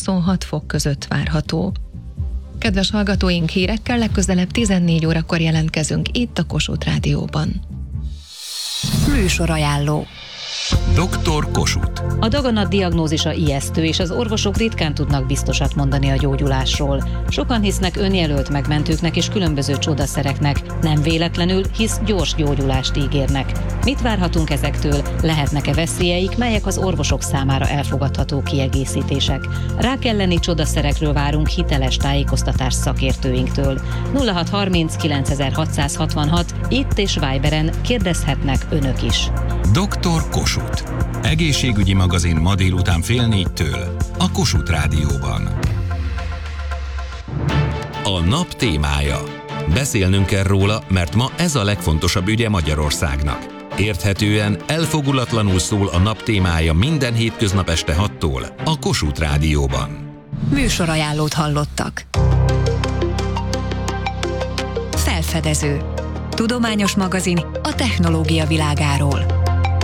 26 fok között várható. Kedves hallgatóink, hírekkel legközelebb 14 órakor jelentkezünk itt a Kossuth Rádióban. Műsorajánló. Dr. Kossuth. A daganat diagnózisa ijesztő, és az orvosok ritkán tudnak biztosat mondani a gyógyulásról. Sokan hisznek önjelölt megmentőknek és különböző csodaszereknek, nem véletlenül, hisz gyors gyógyulást ígérnek. Mit várhatunk ezektől? Lehetnek-e veszélyeik, melyek az orvosok számára elfogadható kiegészítések? Rák elleni csodaszerekről várunk hiteles tájékoztatást szakértőinktől. 0630 9666, itt és Viberen kérdezhetnek önök is. Dr. Kossuth. Egészségügyi magazin ma délután 3:30 a Kossuth Rádióban. A nap témája. Beszélnünk kell róla, mert ma ez a legfontosabb ügye Magyarországnak. Érthetően, elfogulatlanul szól a nap témája minden hétköznap este 6-tól a Kossuth Rádióban. Műsorajánlót hallottak. Felfedező. Tudományos magazin a technológia világáról.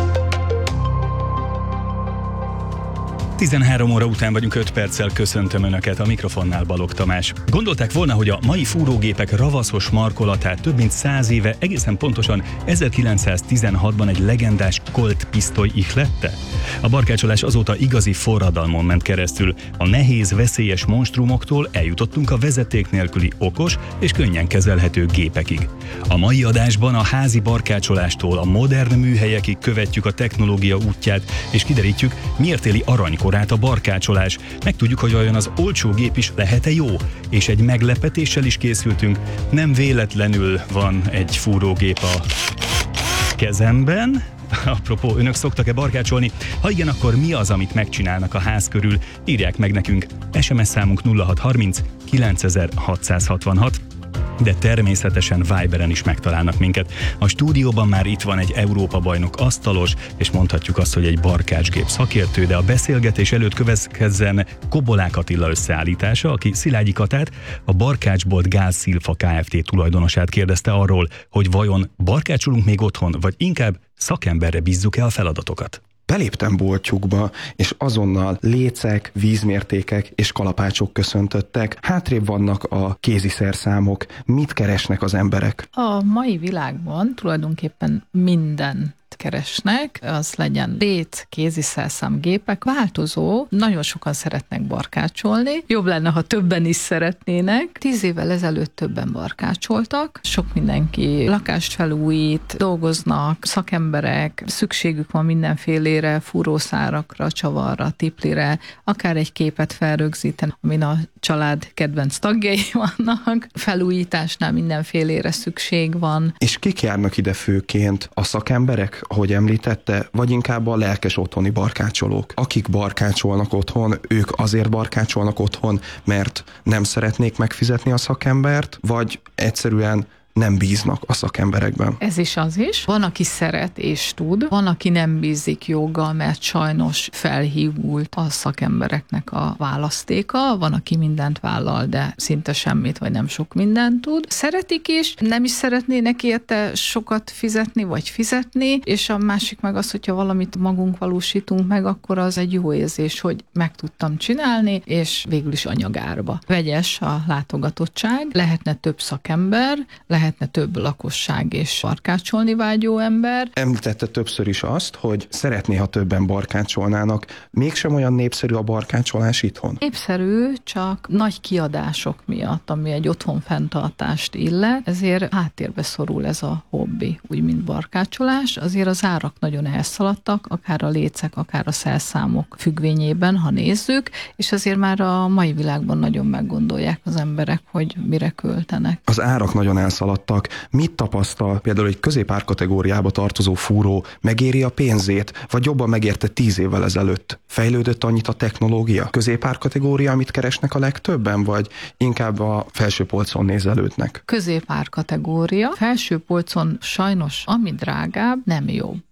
13 óra után vagyunk, 5 perccel köszöntöm Önöket, a mikrofonnál Balogh Tamás. Gondolták volna, hogy a mai fúrógépek ravaszos markolatát több mint 100 éve, egészen pontosan 1916-ban egy legendás Colt pisztoly ihlette? A barkácsolás azóta igazi forradalmon ment keresztül. A nehéz, veszélyes monstrumoktól eljutottunk a vezeték nélküli okos és könnyen kezelhető gépekig. A mai adásban a házi barkácsolástól a modern műhelyekig követjük a technológia útját, és kiderítjük, miért éli aranykorát a barkácsolás. Megtudjuk, hogy vajon az olcsó gép is lehet-e jó, és egy meglepetéssel is készültünk. Nem véletlenül van egy fúrógép a kezemben. Apropó, önök szoktak-e barkácsolni? Ha igen, akkor mi az, amit megcsinálnak a ház körül? Írják meg nekünk. SMS számunk 0630 9666. De természetesen Viberen is megtalálnak minket. A stúdióban már itt van egy Európa-bajnok asztalos, és mondhatjuk azt, hogy egy barkácsgép szakértő, de a beszélgetés előtt következzen Kobolák Attila összeállítása, aki Szilágyi Katát, a Barkácsbolt Gázszilfa Kft. Tulajdonosát kérdezte arról, hogy vajon barkácsolunk még otthon, vagy inkább szakemberre bízzuk-e a feladatokat. Beléptem boltjukba, és azonnal lécek, vízmértékek és kalapácsok köszöntöttek. Hátrébb vannak a kéziszerszámok. Mit keresnek az emberek? A mai világban tulajdonképpen minden keresnek, az legyen lét, kéziszerszám, gépek, változó, nagyon sokan szeretnek barkácsolni, jobb lenne, ha többen is szeretnének. 10 évvel ezelőtt többen barkácsoltak, sok mindenki lakást felújít, dolgoznak, szakemberek, szükségük van mindenfélére, fúrószárakra, csavarra, tiplire, akár egy képet felrögzíteni, amin a család kedvenc tagjai vannak, felújításnál mindenfélére szükség van. És kik járnak ide főként? A szakemberek, ahogy említette, vagy inkább a lelkes otthoni barkácsolók? Akik barkácsolnak otthon, ők azért barkácsolnak otthon, mert nem szeretnék megfizetni a szakembert, vagy egyszerűen nem bíznak a szakemberekben. Ez is az is. Van, aki szeret és tud, van, aki nem bízik joggal, mert sajnos felhívult a szakembereknek a választéka, van, aki mindent vállal, de szinte semmit, vagy nem sok mindent tud. Szeretik is, nem is szeretnének érte sokat fizetni, vagy fizetni, és a másik meg az, hogyha valamit magunk valósítunk meg, akkor az egy jó érzés, hogy meg tudtam csinálni, és végül is anyagárba. Vegyes a látogatottság, lehetne több szakember, lehetne több lakosság és barkácsolni vágyó ember. Említette többször is azt, hogy szeretné, ha többen barkácsolnának. Mégsem olyan népszerű a barkácsolás itthon? Népszerű, csak nagy kiadások miatt, ami egy otthonfenntartást illet, ezért háttérbe szorul ez a hobbi, úgy mint barkácsolás. Azért az árak nagyon elszaladtak, akár a lécek, akár a szerszámok függvényében, ha nézzük, és azért már a mai világban nagyon meggondolják az emberek, hogy mire költenek. Az árak nagyon elszaladtak. Mit tapasztal például egy középárkategóriába tartozó fúró? Megéri a pénzét, vagy jobban megérte 10 évvel ezelőtt? Fejlődött annyit a technológia? Középárkategória, amit keresnek a legtöbben, vagy inkább a felső polcon nézelődnek? Középárkategória. Felső polcon sajnos, ami drágább, nem jobb.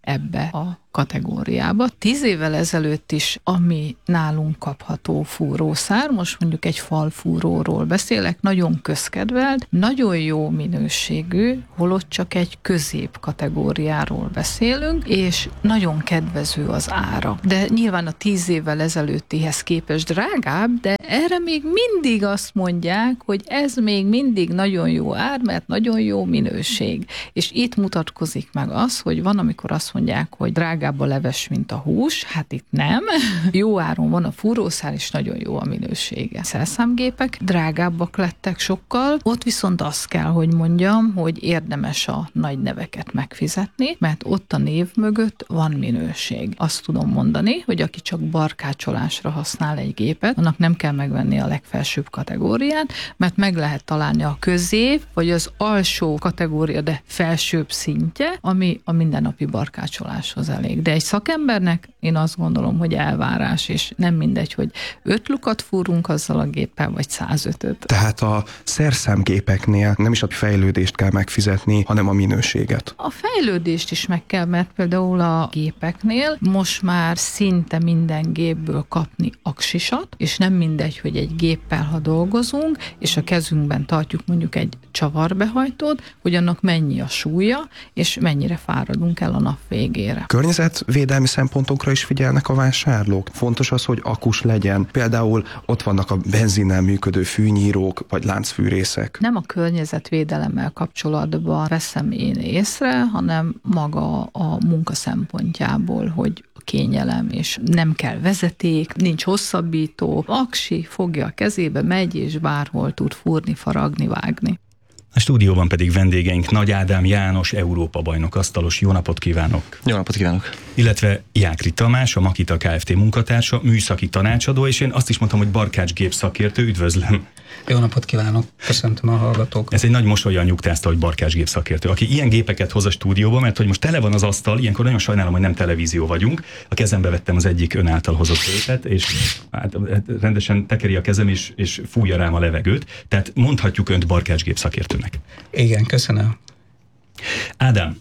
ebbe a kategóriába. 10 évvel ezelőtt is, ami nálunk kapható fúrószár, most mondjuk egy falfúróról beszélek, nagyon közkedvelt, nagyon jó minőségű, holott csak egy közép kategóriáról beszélünk, és nagyon kedvező az ára. De nyilván a 10 évvel ezelőttihez képest drágább, de erre még mindig azt mondják, hogy ez még mindig nagyon jó ár, mert nagyon jó minőség. És itt mutatkozik meg az, hogy van, amikor azt mondják, hogy drágább a leves, mint a hús, hát itt nem. Jó áron van a fúrószár, és nagyon jó a minősége. Szerszámgépek drágábbak lettek sokkal, ott viszont azt kell, hogy mondjam, hogy érdemes a nagy neveket megfizetni, mert ott a név mögött van minőség. Azt tudom mondani, hogy aki csak barkácsolásra használ egy gépet, annak nem kell megvenni a legfelsőbb kategóriát, mert meg lehet találni a közép, vagy az alsó kategória, de felsőbb szintje, ami a mindennapi barkácsoláshoz elég. De egy szakembernek én azt gondolom, hogy elvárás, és nem mindegy, hogy 5 lukat fúrunk azzal a géppel, vagy 105-öt. Tehát a szerszámgépeknél nem is a fejlődést kell megfizetni, hanem a minőséget. A fejlődést is meg kell, mert például a gépeknél most már szinte minden gépből kapni aksisat, és nem mindegy, hogy egy géppel, ha dolgozunk, és a kezünkben tartjuk mondjuk egy csavarbehajtót, hogy annak mennyi a súlya, és mennyire fáradunk el a nap végére. Környezetvédelmi szempontokra is figyelnek a vásárlók. Fontos az, hogy akus legyen. Például ott vannak a benzinnel működő fűnyírók, vagy láncfűrészek. Nem a környezetvédelemmel kapcsolatban veszem én észre, hanem maga a munka szempontjából, hogy kényelem, és nem kell vezeték, nincs hosszabbító, aksi, fogja a kezébe, megy, és bárhol tud fúrni, faragni, vágni. A stúdióban pedig vendégeink Nagy Ádám János, Európa-bajnok asztalos. Jó napot kívánok! Jó napot kívánok! Illetve Jákri Tamás, a Makita Kft. Munkatársa, műszaki tanácsadó, és én azt is mondtam, hogy barkácsgép szakértő. Üdvözlöm! Jó napot kívánok! Köszöntöm a hallgatókat! Ez egy nagy mosollyal nyugtázta, hogy barkácsgép szakértő. Aki ilyen gépeket hoz a stúdióba, mert hogy most tele van az asztal, ilyenkor nagyon sajnálom, hogy nem televízió vagyunk. A kezembe vettem az egyik ön által hozott gépet, és hát rendesen tekeri a kezem, és fújja rám a levegőt. Tehát mondhatjuk önt barkácsgép szakértőnek. Igen, köszönöm. Ádám,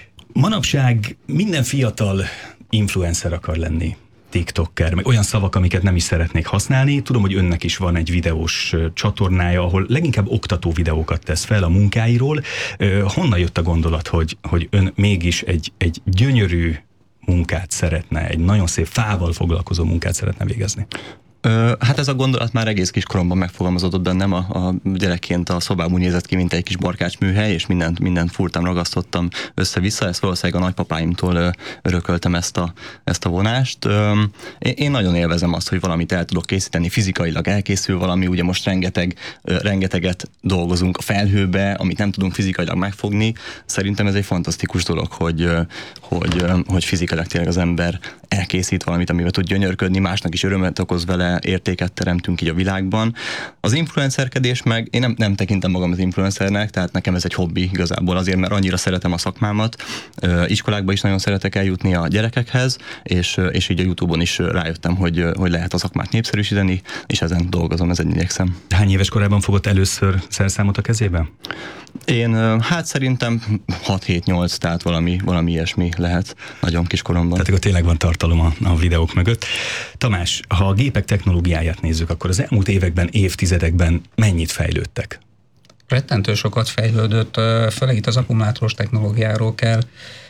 manapság minden fiatal influencer akar lenni, TikToker, meg olyan szavak, amiket nem is szeretnék használni. Tudom, hogy önnek is van egy videós csatornája, ahol leginkább oktató videókat tesz fel a munkáiról. Honnan jött a gondolat, hogy ön mégis egy gyönyörű munkát szeretne, egy nagyon szép fával foglalkozó munkát szeretne végezni? Hát ez a gondolat már egész kiskoromban megfogalmazódott bennem, a gyerekként a szobám úgy nézett ki, mint egy kis barkácsműhely, és mindent fúrtam, ragasztottam össze-vissza, ezt valószínűleg a nagypapáimtól örököltem ezt a vonást. Én nagyon élvezem azt, hogy valamit el tudok készíteni, fizikailag elkészül valami, ugye most rengeteget dolgozunk a felhőbe, amit nem tudunk fizikailag megfogni. Szerintem ez egy fantasztikus dolog, hogy fizikailag tényleg az ember elkészít valamit, amivel tud gyönyörködni, másnak is örömet okoz vele, értéket teremtünk így a világban. Az influencerkedés meg, én nem tekintem magam az influencernek, tehát nekem ez egy hobbi igazából azért, mert annyira szeretem a szakmámat. Iskolákba is nagyon szeretek eljutni a gyerekekhez, és így a YouTube-on is rájöttem, hogy lehet a szakmát népszerűsíteni, és ezen dolgozom, ezen igyekszem. Hány éves korában fogott először szerszámot a kezébe? Én hát szerintem 6-7-8, tehát valami ilyesmi lehet nagyon kiskoromban. Tehát akkor tényleg van tartalom a videók mögött. Tamás, ha a gépek technológiáját nézzük, akkor az elmúlt években, évtizedekben mennyit fejlődtek? Rettentő sokat fejlődött, főleg itt az akkumulátoros technológiáról kell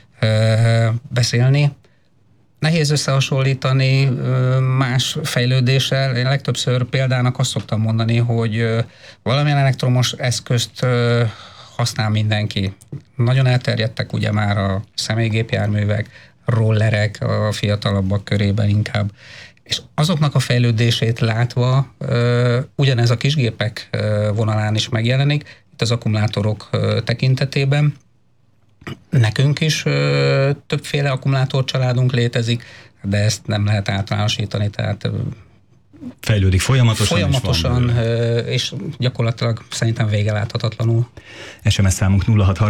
beszélni. Nehéz összehasonlítani más fejlődéssel. Én legtöbbször példának azt szoktam mondani, hogy valamilyen elektromos eszközt használ mindenki. Nagyon elterjedtek ugye már a személygépjárművek, rollerek a fiatalabbak körében inkább. És azoknak a fejlődését látva ugyanez a kisgépek vonalán is megjelenik, itt az akkumulátorok tekintetében. Nekünk is többféle akkumulátorcsaládunk létezik, de ezt nem lehet általánosítani, tehát fejlődik folyamatosan és gyakorlatilag szerintem vége láthatatlanul. SMS számunk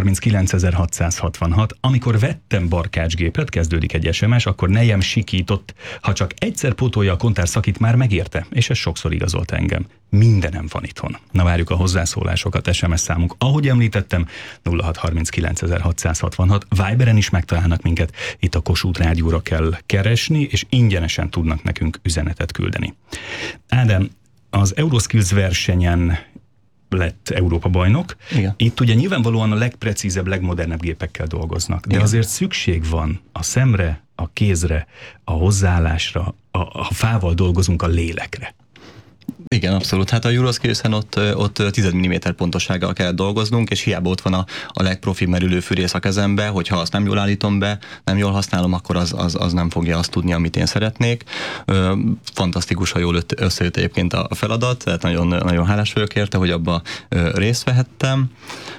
0639.666. Amikor vettem barkácsgépet, kezdődik egy SMS, akkor nejem sikított. Ha csak egyszer pótolja a kontárszakit, már megérte, és ez sokszor igazolt engem. mindenem van itthon. Na várjuk a hozzászólásokat, SMS számunk. Ahogy említettem, 0639 Viberen is megtalálnak minket, itt a Kossuth Rádióra kell keresni, és ingyenesen tudnak nekünk üzenetet küldeni. Ádám, az Euroskills versenyen lett Európa bajnok. Igen. Itt ugye nyilvánvalóan a legprecízebb, legmodernebb gépekkel dolgoznak, de igen, azért szükség van a szemre, a kézre, a hozzáállásra, a fával dolgozunk, a lélekre. Igen, abszolút. Hát a Euroskills-en ott 10 mm pontossággal kell dolgoznunk, és hiába ott van a legprofibb merülőfűrész a kezembe, hogyha azt nem jól állítom be, nem jól használom, akkor az nem fogja azt tudni, amit én szeretnék. Fantasztikus, ha jól összejött egyébként a feladat, tehát nagyon, nagyon hálás vagyok érte, hogy abba részt vehettem.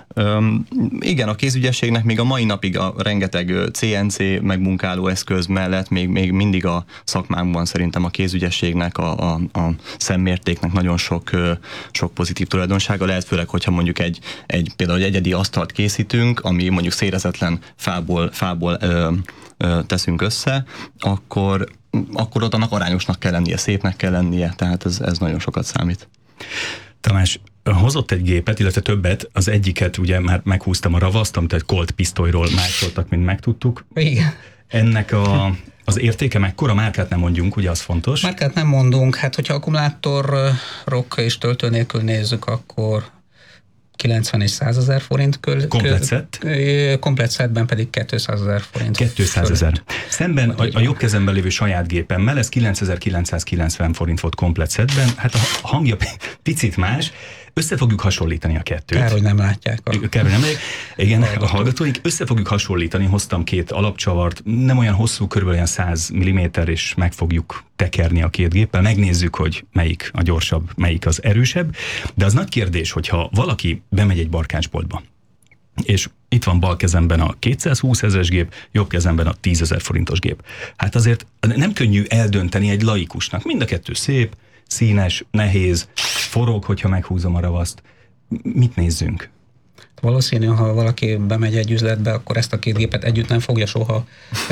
Igen, a kézügyességnek még a mai napig a rengeteg CNC megmunkáló eszköz mellett még mindig a szakmánkban szerintem a kézügyességnek, a szemmértéknek nagyon sok pozitív tulajdonsága lehet, főleg, hogyha mondjuk például egy egyedi asztalt készítünk, ami mondjuk szérezetlen fából teszünk össze, akkor ott annak arányosnak kell lennie, szépnek kell lennie, tehát ez nagyon sokat számít. Tamás, hozott egy gépet, illetve többet, az egyiket ugye már meghúztam a ravaszt, amit egy Colt pisztolyról másoltak, mint megtudtuk. Igen. Ennek az értéke mekkora? Márkát nem mondjunk, ugye az fontos? Márkát nem mondunk, hát hogyha akkumulátorok és töltő nélkül nézzük, akkor 90 és 100 000 forint. Komplet szett? Komplet szettben pedig 200 000 forint. 200 000. Szemben a jobb kezemben lévő saját gépemmel ez 9990 forint volt komplet szettben. Hát a hangja picit más. Össze fogjuk hasonlítani a kettőt. Kár, hogy nem látják. Kár, hogy nem látják. Igen, a hallgatóink. Össze fogjuk hasonlítani. Hoztam két alapcsavart, nem olyan hosszú, körülbelül olyan 100 mm, és meg fogjuk tekerni a két géppel. Megnézzük, hogy melyik a gyorsabb, melyik az erősebb. De az nagy kérdés, hogyha valaki bemegy egy barkácsboltba, és itt van bal kezemben a 220 000-es gép, jobb kezemben a 10 000 forintos gép. Hát azért nem könnyű eldönteni egy laikusnak. Mind a kettő szép, színes, nehéz, forog, hogyha meghúzom a ravaszt. Mit nézzünk? Valószínű, ha valaki bemegy egy üzletbe, akkor ezt a két gépet együtt nem fogja soha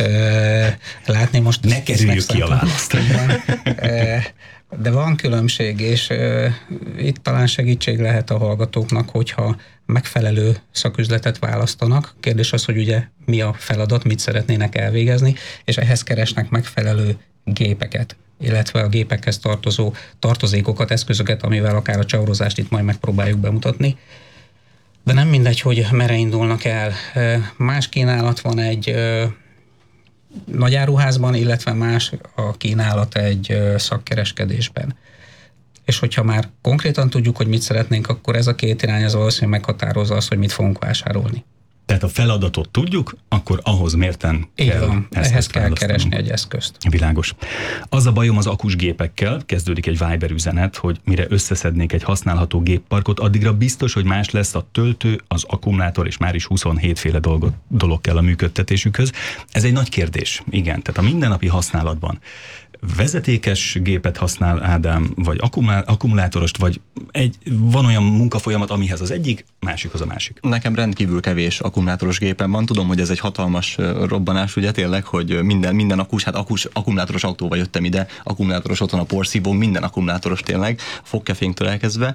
látni. Most ne kerüljük ki a választ. De van különbség, és itt talán segítség lehet a hallgatóknak, hogyha megfelelő szaküzletet választanak. Kérdés az, hogy ugye mi a feladat, mit szeretnének elvégezni, és ehhez keresnek megfelelő gépeket, illetve a gépekhez tartozó tartozékokat, eszközöket, amivel akár a csavarozást itt majd megpróbáljuk bemutatni. De nem mindegy, hogy merre indulnak el. Más kínálat van egy nagyáruházban, illetve más a kínálat egy szakkereskedésben. És hogyha már konkrétan tudjuk, hogy mit szeretnénk, akkor ez a két irány az valószínűleg meghatározza azt, hogy mit fogunk vásárolni. Tehát a feladatot tudjuk, akkor ahhoz mérten ehhez kell keresni egy eszközt. Világos. Az a bajom az akus gépekkel, kezdődik egy Viber üzenet, hogy mire összeszednék egy használható gépparkot, addigra biztos, hogy más lesz a töltő, az akkumulátor, és már is 27 féle dolog kell a működtetésükhöz. Ez egy nagy kérdés, igen. Tehát a mindennapi használatban vezetékes gépet használ Ádám, vagy akkumulátorost, vagy van olyan munkafolyamat, amihez az egyik, másikhoz a másik. Nekem rendkívül kevés akkumulátoros gépem van. Tudom, hogy ez egy hatalmas robbanás, ugye tényleg, hogy minden akkumulátoros autóval jöttem ide, akkumulátoros otthon a porszívó, minden akkumulátoros tényleg, fogkefénytől elkezdve.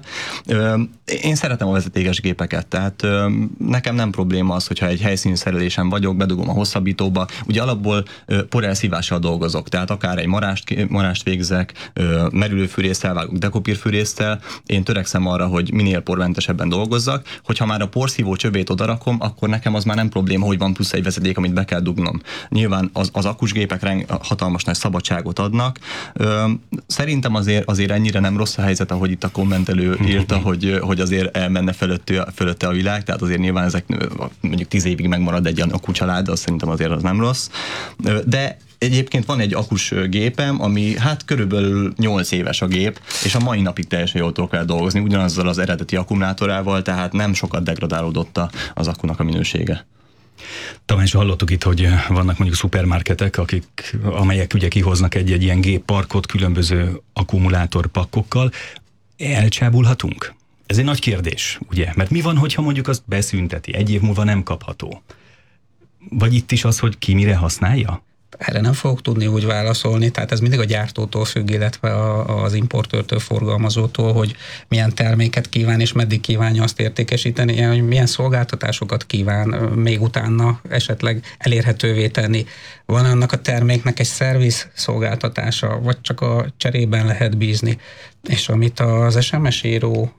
Én szeretem a vezetékes gépeket, tehát nekem nem probléma az, hogyha egy helyszínszerelésen vagyok, bedugom a hosszabbítóba. Ugye alapból porelszívással dolgozok, tehát akár egy marást végzek, merülőfűrésztel vágok, dekopírfűrésztel. Én törekszem arra, hogy minél pormentesebben dolgozzak. Hogyha már a porszívó csövét odarakom, akkor nekem az már nem probléma, hogy van plusz egy vezeték, amit be kell dugnom. Nyilván az akusgépek hatalmas nagy szabadságot adnak. Szerintem azért ennyire nem rossz a helyzet, ahogy itt a kommentelő írta, hogy azért elmenne fölötte a világ, tehát azért nyilván ezek mondjuk 10 évig megmarad egy akucsalád, az szerintem azért az nem rossz. De egyébként van egy akus gépem, ami hát körülbelül 8 éves a gép, és a mai napig teljesen jól tudok el dolgozni, ugyanazzal az eredeti akkumulátorával, tehát nem sokat degradálódott az akkunak a minősége. Tamás, hallottuk itt, hogy vannak mondjuk szupermarketek, amelyek ugye kihoznak egy ilyen gépparkot különböző akkumulátorpakkokkal. Elcsábulhatunk? Ez egy nagy kérdés, ugye? Mert mi van, hogyha mondjuk azt beszünteti, egy év múlva nem kapható? Vagy itt is az, hogy ki mire használja? Erre nem fogok tudni úgy válaszolni, tehát ez mindig a gyártótól függ, illetve az importőrtől, forgalmazótól, hogy milyen terméket kíván és meddig kívánja azt értékesíteni, hogy milyen szolgáltatásokat kíván még utána esetleg elérhetővé tenni. Van annak a terméknek egy szerviz szolgáltatása, vagy csak a cserében lehet bízni. És amit az SMS író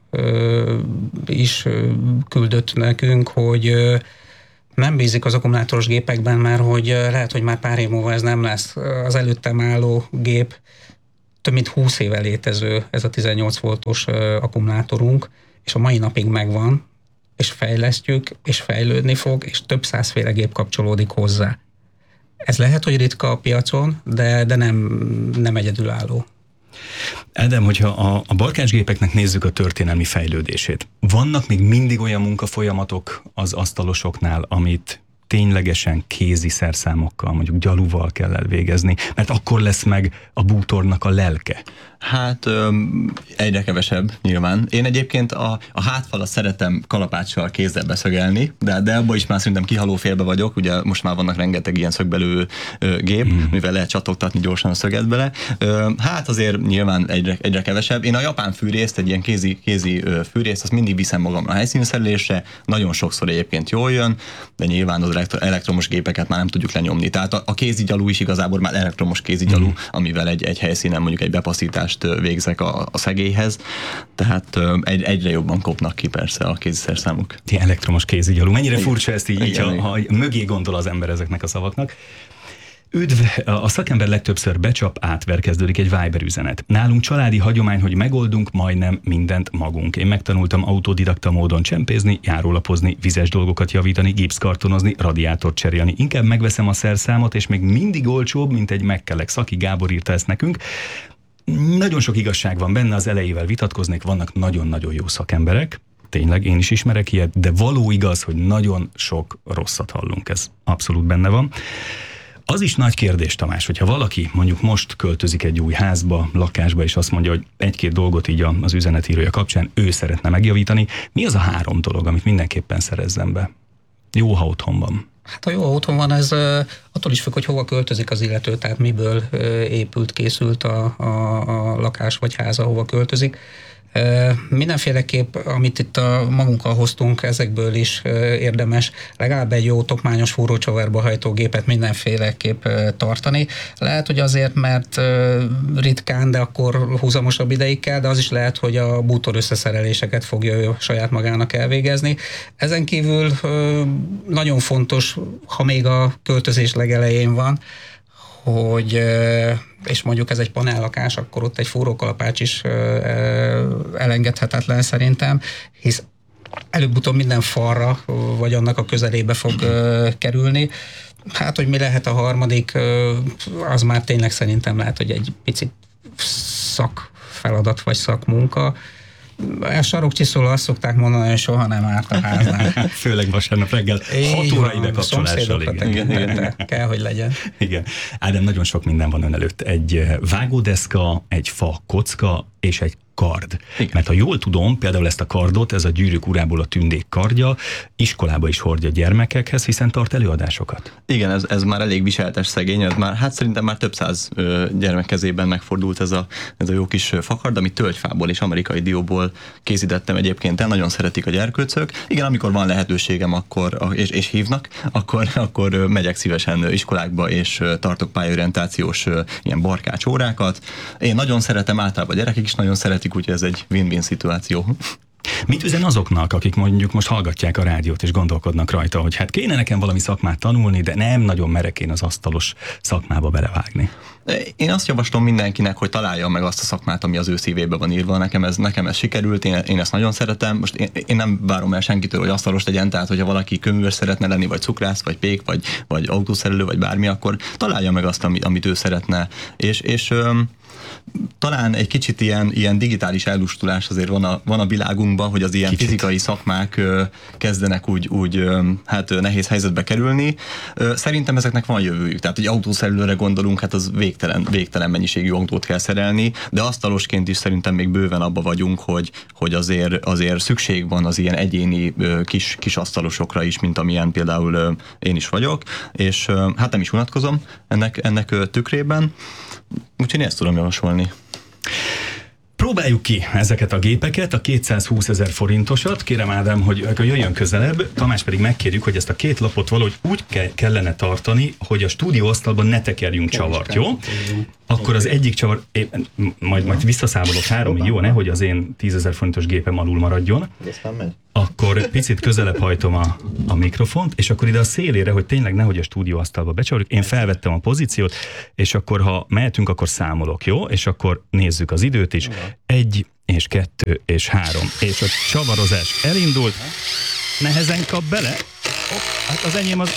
is küldött nekünk, hogy nem bízik az akkumulátoros gépekben, mert hogy lehet, hogy már pár év múlva ez nem lesz. Az előttem álló gép több mint 20 éve létező, ez a 18 voltos akkumulátorunk, és a mai napig megvan, és fejlesztjük, és fejlődni fog, és több százféle gép kapcsolódik hozzá. Ez lehet, hogy ritka a piacon, de nem egyedülálló. Ádám, hogyha a barkácsgépeknek nézzük a történelmi fejlődését, vannak még mindig olyan munkafolyamatok az asztalosoknál, amit ténylegesen kézi szerszámokkal, mondjuk gyaluval kell elvégezni, mert akkor lesz meg a bútornak a lelke. Hát egyre kevesebb nyilván. Én egyébként a hátfalat szeretem kalapáccsal kézzel beszögelni, de abban is már szerintem kihaló félbe vagyok, ugye most már vannak rengeteg ilyen szögbelő gép, mivel lehet csatogtatni gyorsan a szöget bele. Hát azért nyilván egyre kevesebb. Én a japán fűrészt, egy ilyen kézi fűrészt, azt mindig viszem magamra a helyszínszerelésre, nagyon sokszor egyébként jól jön, de nyilván az elektromos gépeket már nem tudjuk lenyomni. Tehát a kézigyalú is igazából már elektromos kézigyalú, amivel egy helyszínen mondjuk egy bepasszítást végzek a szegélyhez, tehát egyre jobban kopnak ki persze a kéziszerszámok. Elektromos kézigyalú. Mennyire furcsa ezt így, ha mögé gondol az ember ezeknek a szavaknak. Üdv! A szakember legtöbbször becsap, átver, kezdődik egy Viber üzenet. Nálunk családi hagyomány, hogy megoldunk majdnem mindent magunk. Én megtanultam autodidakta módon csempézni, járólapozni, vizes dolgokat javítani, gipszkartonozni, radiátort cserélni. Inkább megveszem a szerszámot, és még mindig olcsóbb, mint egy megkelek. Szaki Gábor írta ezt nekünk. Nagyon sok igazság van benne, az elejével vitatkoznék, vannak nagyon-nagyon jó szakemberek, tényleg én is ismerek ilyet, de való igaz, hogy nagyon sok rosszat hallunk, ez abszolút benne van. Az is nagy kérdés, Tamás, hogyha valaki mondjuk most költözik egy új házba, lakásba, és azt mondja, hogy egy-két dolgot így az üzenetírója kapcsán ő szeretne megjavítani, mi az a 3 dolog, amit mindenképpen szerezzen be? Jó, ha otthon van. Hát ha jó otthon van, ez attól is függ, hogy hova költözik az illető, tehát miből épült, készült a lakás vagy ház, ahova költözik. Mindenféleképp, amit itt magunkkal hoztunk, ezekből is érdemes legalább egy jó tokmányos fúrócsavarba hajtó gépet mindenféleképp tartani. Lehet, hogy azért, mert ritkán, de akkor húzamosabb ideig kell, de az is lehet, hogy a bútor összeszereléseket fogja ő saját magának elvégezni. Ezen kívül nagyon fontos, ha még a költözés legelején van, hogy, és mondjuk ez egy panellakás, akkor ott egy fúrókalapács is elengedhetetlen szerintem, hisz előbb-utóbb minden falra, vagy annak a közelébe fog kerülni. Hát, hogy mi lehet a harmadik, az már tényleg szerintem lehet, hogy egy picit szakfeladat, vagy szakmunka. A sarokcsiszoló azt szokták mondani, hogy soha nem árt a háznál. Főleg vasárnap reggel 6 órai bekapcsolással. Igen. Kell, hogy legyen. Igen. Ádám, nagyon sok minden van ön előtt. Egy vágódeszka, egy fa kocka és egy kard. Igen. Mert ha jól tudom, például ezt a kardot, ez a Gyűrűk urából a Tündék kardja, iskolába is hordja gyermekekhez, hiszen tart előadásokat. Igen, ez már elég viseltes szegény, ez már, hát szerintem már több száz gyermek kezében megfordult ez a jó kis fakard, amit tölgyfából és amerikai dióból készítettem egyébként el, nagyon szeretik a gyerkőcök. Igen, amikor van lehetőségem, akkor, és hívnak, akkor megyek szívesen iskolákba, és tartok pályaorientációs ilyen barkács órákat. Én nagyon szeretem, általában a gyerekek is nagyon szeretik, úgyhogy ez egy win-win szituáció. Mit üzen azoknak, akik mondjuk most hallgatják a rádiót és gondolkodnak rajta, hogy hát kéne nekem valami szakmát tanulni, de nem nagyon merek én az asztalos szakmába belevágni? Én azt javaslom mindenkinek, hogy találja meg azt a szakmát, ami az ő szívébe van írva. Nekem ez sikerült, én ezt nagyon szeretem. Most én nem várom el senkitől, hogy asztalos legyen, tehát hogyha valaki köműves szeretne lenni, vagy cukrász, vagy pék, vagy autószerelő, vagy bármi, akkor találja meg azt, amit ő szeretne. És talán egy kicsit ilyen digitális ellustulás azért van a világunkban, hogy az ilyen kicsit fizikai szakmák kezdenek úgy hát nehéz helyzetbe kerülni. Szerintem ezeknek van jövőjük. Tehát, hogy autószerelőre gondolunk, hát az végtelen mennyiségű autót kell szerelni, de asztalosként is szerintem még bőven abba vagyunk, hogy azért szükség van az ilyen egyéni kis asztalosokra is, mint amilyen például én is vagyok, és hát nem is unatkozom ennek tükrében, úgyhogy én ezt tudom javasolni. Próbáljuk ki ezeket a gépeket, a 220 000 forintosat. Kérem Ádám, hogy jöjjön közelebb, Tamás pedig megkérjük, hogy ezt a két lapot valahogy úgy kellene tartani, hogy a stúdióasztalban ne tekerjünk csavart, jó? Akkor az egyik csavar, majd visszaszámolok 3-ig, jó, nehogy az én 10 000 forintos gépem alul maradjon. Akkor picit közelebb hajtom a mikrofont, és akkor ide a szélére, hogy tényleg nehogy a stúdióasztalba becsavarjuk. Én felvettem a pozíciót, és akkor ha mehetünk, akkor számolok, jó? És akkor nézzük az időt is. 1, és 2, és 3. És a csavarozás elindult. Nehezen kap bele. Hát az enyém az...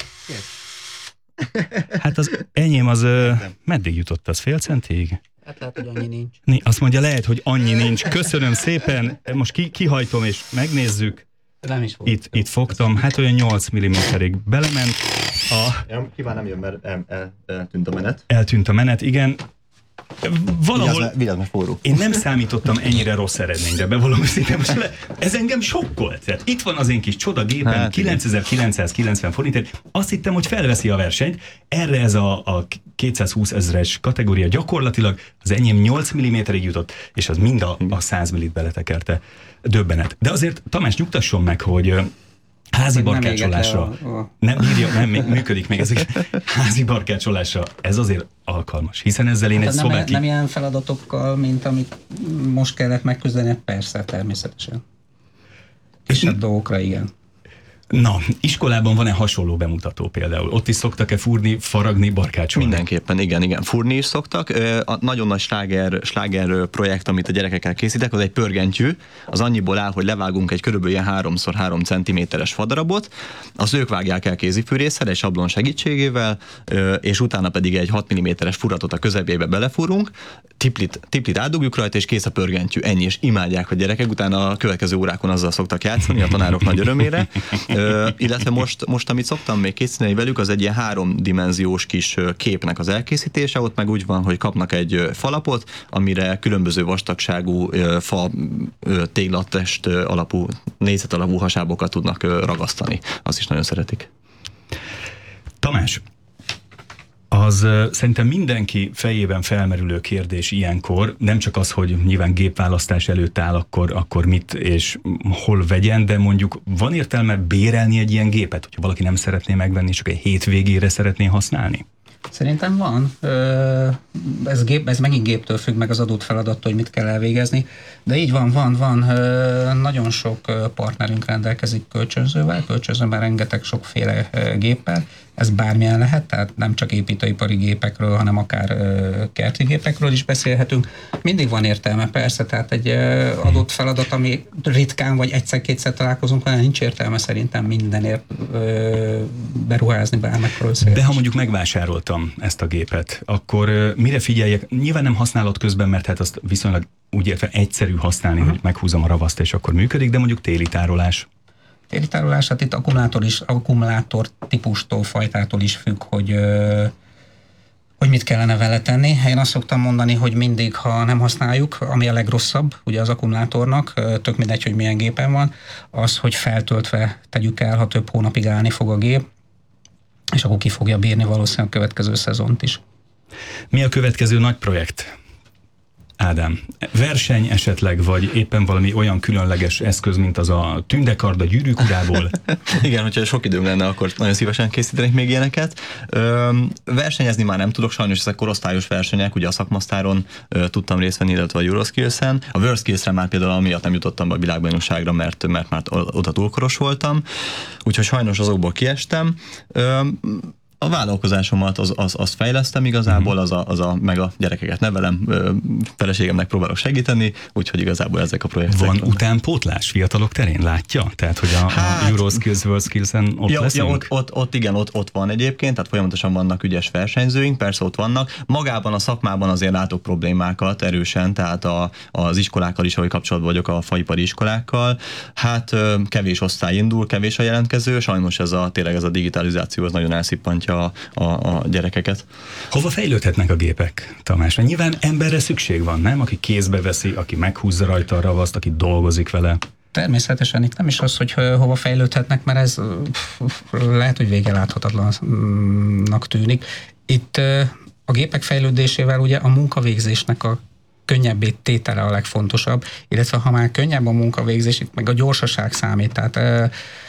Hát az enyém az... Meddig jutott az? Fél centig? Hát lehet, hogy annyi nincs. Azt mondja, lehet, hogy annyi nincs. Köszönöm szépen. Most kihajtom és megnézzük. Nem is itt fogtam. Hát olyan 8 mm-ig belement. Kíván nem jön, mert eltűnt a menet. Eltűnt a menet, igen. Valahol vigyázz, mert forró. Én nem számítottam ennyire rossz eredményre, bevallom őszintén. Ez engem sokkolt. Tehát itt van az én kis csodagépem, hát, 9990 forintért. Azt hittem, hogy felveszi a versenyt. Erre ez a 220 000-es kategória gyakorlatilag az enyém 8 mm-ig jutott, és az mind a 100 millit beletekerte. Döbbenet. De azért Tamás nyugtasson meg, hogy házi barkácsolásra. Nem működik még ez. Házi barkácsolásra ez azért alkalmas, hiszen ezzel én egy szobát... Nem ilyen feladatokkal, mint amit most kellett megküzdeni, persze, természetesen. Kisebb dolgokra, igen. Na, iskolában van-e hasonló bemutató például? Ott is szoktak-e fúrni, faragni, barkácsolni? Mindenképpen, igen. Fúrni is szoktak. A nagyon nagy sláger projekt, amit a gyerekekkel készítek, az egy pörgentyű. Az annyiból áll, hogy levágunk egy körülbelül 3x3 cm-es fadarabot, azt ők vágják el kézifűrésszel, egy sablon segítségével, és utána pedig egy 6 mm-es furatot a közepébe belefúrunk, tiplit átdugjuk rajta, és kész a pörgentyű. Ennyi, és imádják a gyerekek, utána a következő órákon azzal szoktak játszani, a tanárok nagy örömére. Illetve most, amit szoktam még készíteni velük, az egy ilyen 3-dimenziós kis képnek az elkészítése, ott meg úgy van, hogy kapnak egy falapot, amire különböző vastagságú fa téglatest alapú, négyzet alapú hasábokat tudnak ragasztani. Azt is nagyon szeretik. Tamás, az szerintem mindenki fejében felmerülő kérdés ilyenkor, nem csak az, hogy nyilván gépválasztás előtt áll, akkor mit és hol vegyen, de mondjuk van értelme bérelni egy ilyen gépet, hogyha valaki nem szeretné megvenni, csak egy hétvégére szeretné használni? Szerintem van. Ez megint géptől függ, meg az adott feladattól, hogy mit kell elvégezni. De így van. Nagyon sok partnerünk rendelkezik kölcsönzővel rengeteg sokféle géppel. Ez bármilyen lehet, tehát nem csak építőipari gépekről, hanem akár kerti gépekről is beszélhetünk. Mindig van értelme, persze, tehát egy adott feladat, ami ritkán vagy egyszer-kétszer találkozunk, olyan nincs értelme szerintem mindenért beruházni bármekről. De ha mondjuk megvásároltam ezt a gépet, akkor mire figyeljek? Nyilván nem használat közben, mert hát azt viszonylag úgy értve egyszerű használni, hogy meghúzom a ravaszt, és akkor működik, de mondjuk téli tárolás. Téli tárolás, hát itt akkumulátor típustól, fajtától is függ, hogy mit kellene vele tenni. Én azt szoktam mondani, hogy mindig, ha nem használjuk, ami a legrosszabb, ugye az akkumulátornak, tök mindegy, hogy milyen gépen van, az, hogy feltöltve tegyük el, ha több hónapig állni fog a gép, és akkor ki fogja bírni valószínűleg a következő szezont is. Mi a következő nagy projekt? Ádám, verseny esetleg, vagy éppen valami olyan különleges eszköz, mint az a tündekard a gyűrűk urából? Igen, hogyha sok időm lenne, akkor nagyon szívesen készítenék még ilyeneket. Versenyezni már nem tudok, sajnos ezek korosztályos versenyek, ugye a szakmasztáron tudtam részt venni, illetve a Euroskills-en. A WorldSkills-re már például amiatt nem jutottam be a világbajnokságra, mert már oda túlkoros voltam, úgyhogy sajnos azokból kiestem. A vállalkozásomat azt fejlesztem igazából, meg a gyerekeket nevelem, feleségemnek próbálok segíteni, úgyhogy igazából ezek a projektek. Van utánpótlás fiatalok terén, látja? Tehát, hogy a Euroskills, WorldSkills-en ott leszünk? Ott van egyébként, tehát folyamatosan vannak ügyes versenyzőink, persze ott vannak. Magában a szakmában azért látok problémákat erősen, tehát az iskolákkal is, ahogy kapcsolatban vagyok a faipari iskolákkal. Hát kevés osztály indul, kevés a jelentkező, sajnos tényleg ez a digitalizáció az nagyon elszippantja a gyerekeket. Hova fejlődhetnek a gépek, Tamás? Mert nyilván emberre szükség van, nem? Aki kézbe veszi, aki meghúzza rajta a ravaszt, aki dolgozik vele. Természetesen itt nem is az, hogy hova fejlődhetnek, mert ez lehet, hogy vége láthatatlannak tűnik. Itt a gépek fejlődésével ugye a munkavégzésnek a könnyebbé tétele a legfontosabb, illetve ha már könnyebb a munkavégzés, itt meg a gyorsaság számít, tehát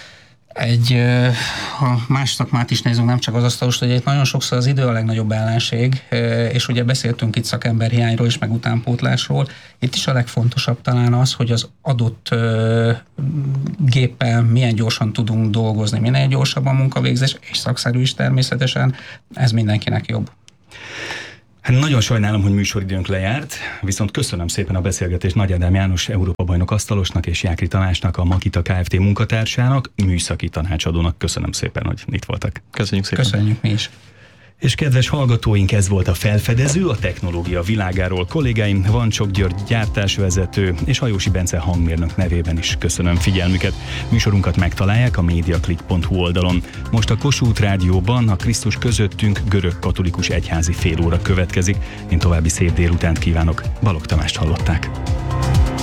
ha más szakmát is nézünk, nem csak az asztalos, hogy itt nagyon sokszor az idő a legnagyobb ellenség, és ugye beszéltünk itt szakemberhiányról és meg utánpótlásról. Itt is a legfontosabb talán az, hogy az adott géppel milyen gyorsan tudunk dolgozni, minél gyorsabb a munkavégzés, és szakszerű is természetesen, ez mindenkinek jobb. Hát nagyon sajnálom, hogy műsoridőnk lejárt, viszont köszönöm szépen a beszélgetést Nagy Ádám János Európa-bajnok asztalosnak és Jákri Tamásnak, a Makita Kft. Munkatársának, műszaki tanácsadónak. Köszönöm szépen, hogy itt voltak. Köszönjük szépen. Köszönjük mi is. És kedves hallgatóink, ez volt a Felfedező, a technológia világáról. Kollégáim Vancsok György gyártásvezető és Hajósi Bence hangmérnök nevében is köszönöm figyelmüket. Műsorunkat megtalálják a mediaclick.hu oldalon. Most a Kossuth Rádióban a Krisztus közöttünk görög-katolikus egyházi félóra következik. Én további szép délutánt kívánok. Balogh Tamást hallották.